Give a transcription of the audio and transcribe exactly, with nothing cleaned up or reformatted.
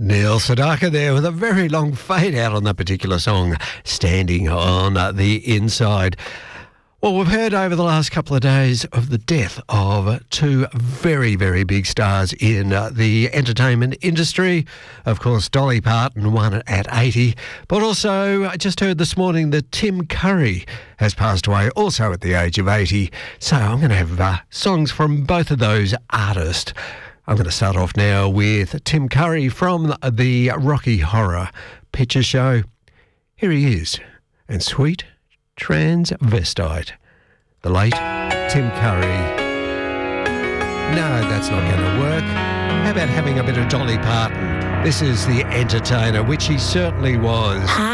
Neil Sedaka there with a very long fade out on that particular song, Standing on the Inside. Well, we've heard over the last couple of days of the death of two very, very big stars in uh, the entertainment industry. Of course, Dolly Parton, one at eighty. But also, I just heard this morning that Tim Curry has passed away, also at the age of eighty. So I'm going to have uh, songs from both of those artists. I'm going to start off now with Tim Curry from the Rocky Horror Picture Show. Here he is, and Sweet Transvestite. The late Tim Curry. No, that's not going to work. How about having a bit of Dolly Parton? This is The Entertainer, which he certainly was.